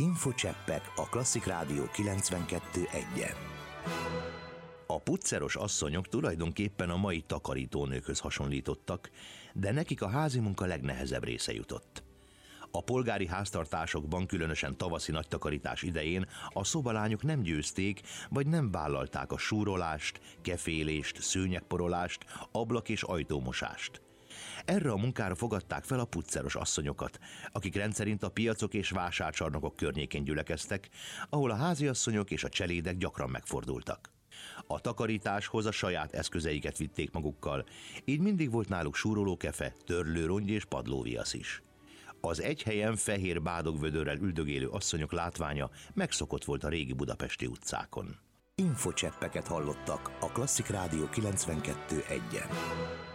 Infocseppek a Klasszik Rádió 92.1-en. A pucceros asszonyok tulajdonképpen a mai takarítónőkhöz hasonlítottak, de nekik a házi munka legnehezebb része jutott. A polgári háztartásokban, különösen tavaszi nagytakarítás idején a szobalányok nem győzték, vagy nem vállalták a súrolást, kefélést, szőnyegporolást, ablak- és ajtómosást. Erre a munkára fogadták fel a pucceros asszonyokat, akik rendszerint a piacok és vásárcsarnokok környékén gyülekeztek, ahol a háziasszonyok és a cselédek gyakran megfordultak. A takarításhoz a saját eszközeiket vitték magukkal, így mindig volt náluk súrolókefe, törlőrongy és padlóviasz is. Az egy helyen fehér bádogvödörrel üldögélő asszonyok látványa megszokott volt a régi budapesti utcákon. Infocseppeket hallottak a Klasszik Rádió 92.1-en.